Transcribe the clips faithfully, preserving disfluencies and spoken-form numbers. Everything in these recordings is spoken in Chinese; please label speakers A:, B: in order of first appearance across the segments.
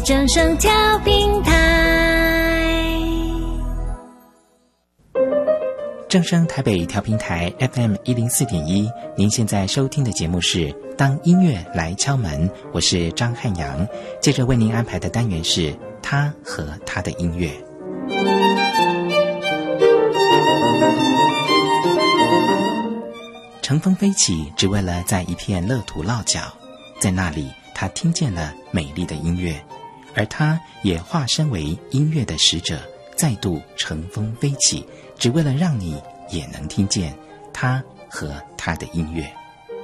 A: 正声调频台，
B: 正声台北调频台 F M 一零四点一，您现在收听的节目是《当音乐来敲门》，我是张汉阳。接着为您安排的单元是他和他的音乐。乘风飞起，只为了在一片乐土落脚，在那里他听见了美丽的音乐，而他也化身为音乐的使者，再度乘风飞起，只为了让你也能听见他和他的音乐。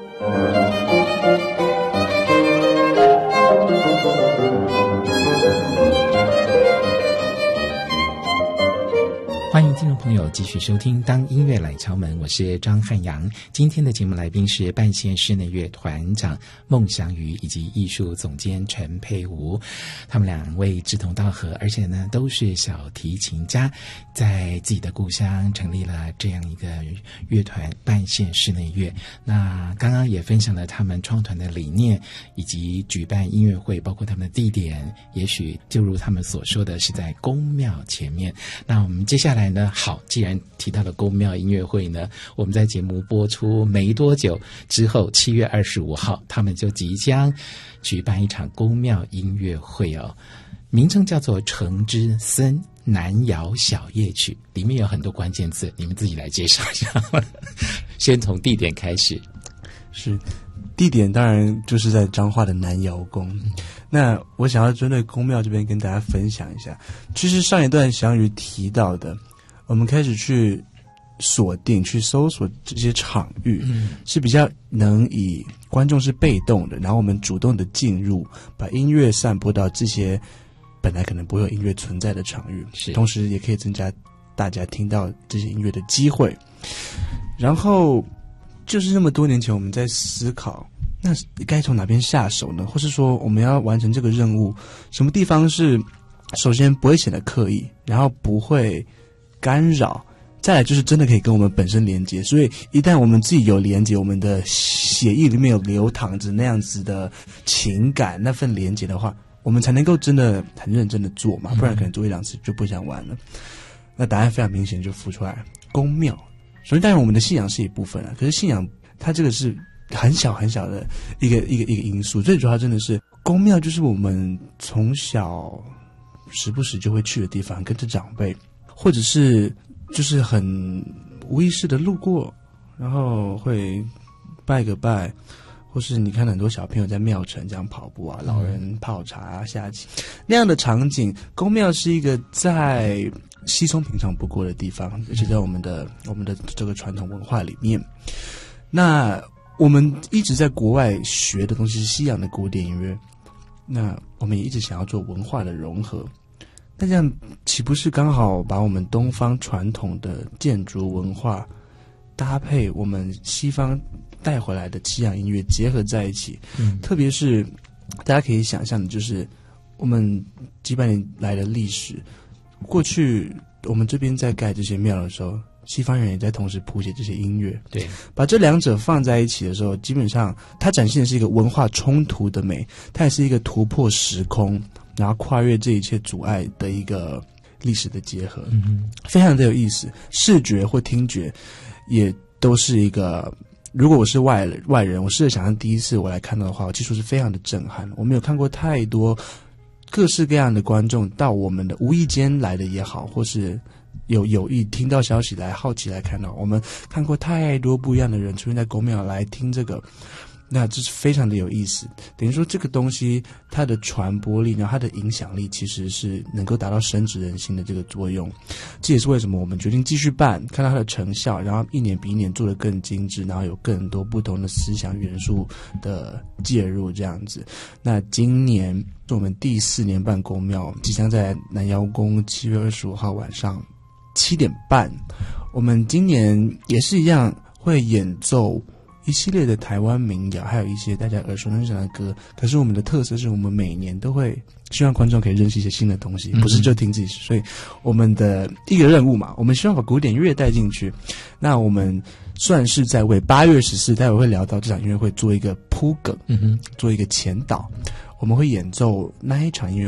B: 欢迎听众朋友继续收听当音乐来敲门，我是张汉阳。今天的节目来宾是半线室内乐团长孟祥瑜以及艺术总监陈佩吾，他们两位志同道合，而且呢都是小提琴家，在自己的故乡成立了这样一个乐团半线室内乐。那刚刚也分享了他们创团的理念以及举办音乐会，包括他们的地点，也许就如他们所说的是在宫庙前面。那我们接下来呢，好，既然提到了宫庙音乐会呢，我们在节目播出没多久之后，七月二十五号，他们就即将举办一场宫庙音乐会哦，名称叫做《程之森南谣小夜曲》，里面有很多关键字，你们自己来介绍一下。先从地点开始。
C: 是，地点当然就是在彰化的南窑宫。那我想要针对宫庙这边跟大家分享一下，其实上一段祥瑜提到的，我们开始去锁定、去搜索这些场域，嗯，是比较能以观众是被动的，然后我们主动的进入，把音乐散播到这些本来可能不会有音乐存在的场域，是，同时也可以增加大家听到这些音乐的机会。然后就是那么多年前我们在思考，那该从哪边下手呢？或是说我们要完成这个任务，什么地方是首先不会显得刻意，然后不会干扰，再来就是真的可以跟我们本身连接。所以一旦我们自己有连接，我们的血液里面有流淌着那样子的情感，那份连接的话，我们才能够真的很认真的做嘛，不然可能做一两次就不想玩了。那答案非常明显就浮出来了，宫庙。所以当然我们的信仰是一部分了，可是信仰它这个是很小很小的一个一个一个因素，最主要真的是宫庙就是我们从小时不时就会去的地方，跟着长辈，或者是就是很无意识的路过，然后会拜个拜，或是你看很多小朋友在庙城这样跑步啊，老人泡茶啊、下棋那样的场景，宫庙是一个在稀松平常不过的地方，而且在我们的我们的这个传统文化里面。那我们一直在国外学的东西是西洋的古典音乐，那我们也一直想要做文化的融合，那这样岂不是刚好把我们东方传统的建筑文化搭配我们西方带回来的西洋音乐结合在一起？嗯，特别是大家可以想象的就是我们几百年来的历史，过去我们这边在盖这些庙的时候，西方人也在同时谱写这些音乐，对，把这两者放在一起的时候，基本上它展现的是一个文化冲突的美，它也是一个突破时空，然后跨越这一切阻碍的一个历史的结合，嗯，非常的有意思。视觉或听觉也都是一个，如果我是外人外人，我试着想象第一次我来看到的话，我技术是非常的震撼。我没有看过太多各式各样的观众到我们的无意间来的也好，或是有有意听到消息来好奇来看到，我们看过太多不一样的人出现在宫庙来听这个，那这是非常的有意思。等于说这个东西它的传播力，然后它的影响力其实是能够达到深植人心的这个作用。这也是为什么我们决定继续办，看到它的成效，然后一年比一年做得更精致，然后有更多不同的思想元素的介入这样子。那今年是我们第四年办宫庙，即将在南窑宫七月二十五号晚上七点半，我们今年也是一样会演奏一系列的台湾民谣，还有一些大家耳熟能详的歌。可是我们的特色是我们每年都会希望观众可以认识一些新的东西，不是就听自己。所以我们的一个任务嘛，我们希望把古典乐带进去。那我们算是在为八月十四，待会会聊到这场音乐会做一个铺梗，嗯哼，做一个前导。我们会演奏那一场音乐